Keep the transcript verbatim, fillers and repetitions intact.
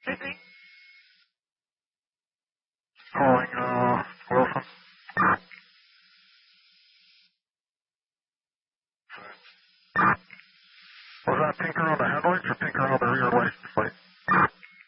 Calling, uh, Wilson. Was that pinker on the headlights or pinker on the rear lights?